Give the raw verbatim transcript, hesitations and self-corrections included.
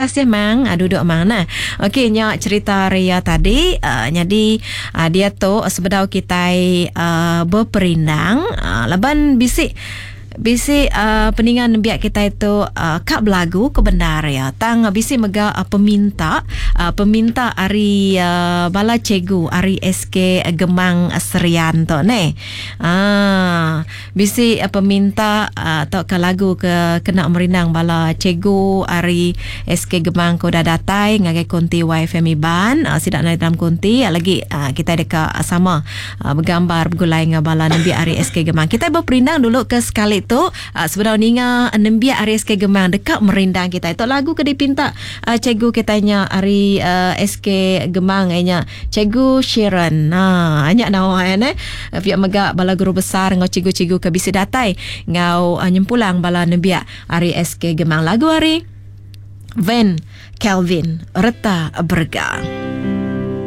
kasih mang uh, duduk mang nah. Okey nyak cerita Ria tadi uh, jadi uh, dia tu sebedau kita uh, berperindang uh, laban bisik bisi uh, peningan biak kita itu uh, kak belagu ke benar ya tang bisi mega uh, peminta uh, peminta ari uh, bala cegu ari S K Gemang Serian to ne ah bisi uh, peminta uh, to ke lagu ke kena merindang bala cegu ari S K Gemang ko dah datai ngagai konti wifi mi ban uh, sidak na dalam konti uh, lagi uh, kita dekat uh, sama uh, bergambar bergulai dengan bala nabi ari S K Gemang kita berperindang dulu ke sekali tu uh, sebenarnya ninga nembia ari S K Gemang dekat merindang kita itu lagu ke dipinta uh, cikgu kitanya ari uh, S K Gemang nya cikgu Sharon nah hanya nawa eh pihak mega bala guru besar ngau cikgu-cikgu ke bisi datai ngau uh, nyempulang bala nembia ari S K Gemang lagu ari Van Kelvin Reta Berga.